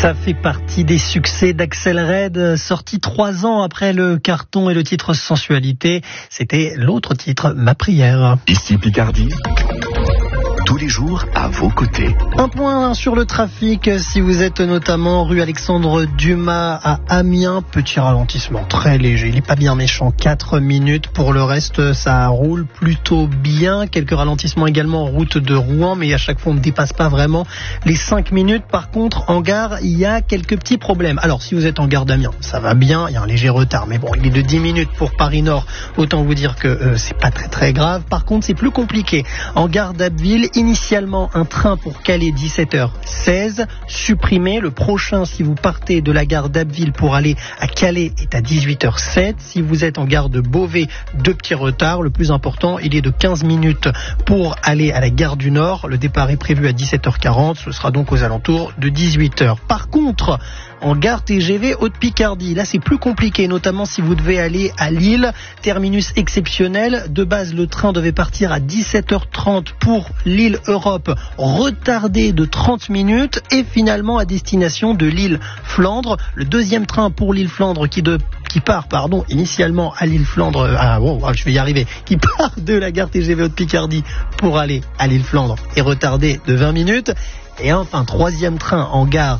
Ça fait partie des succès d'Axel Red, sorti 3 ans après le carton et le titre Sensualité. C'était l'autre titre, Ma prière. Ici Picardie, tous les jours à vos côtés. Un point sur le trafic, si vous êtes notamment rue Alexandre Dumas à Amiens, petit ralentissement très léger, il n'est pas bien méchant, 4 minutes. Pour le reste, ça roule plutôt bien. Quelques ralentissements également en route de Rouen, mais à chaque fois on ne dépasse pas vraiment les 5 minutes. Par contre, en gare, il y a quelques petits problèmes. Alors, si vous êtes en gare d'Amiens, ça va bien, il y a un léger retard, mais bon, il est de 10 minutes pour Paris-Nord. Autant vous dire que c'est pas très grave. Par contre, c'est plus compliqué. En gare d'Abbeville, initialement un train pour Calais 17h16, supprimé. Le prochain, si vous partez de la gare d'Abbeville pour aller à Calais, est à 18h07. Si vous êtes en gare de Beauvais, 2 petits retards. Le plus important, il est de 15 minutes pour aller à la gare du Nord. Le départ est prévu à 17h40. Ce sera donc aux alentours de 18h. Par contre, en gare TGV Haute-Picardie, là c'est plus compliqué, notamment si vous devez aller à Lille. Terminus exceptionnel. De base, le train devait partir à 17h30 pour Lille-Europe, retardé de 30 minutes et finalement à destination de Lille-Flandre. Le deuxième train pour Lille-Flandre qui part initialement à Lille-Flandre, qui part de la gare TGV Haute-Picardie pour aller à Lille-Flandre est retardé de 20 minutes. Et enfin, troisième train en gare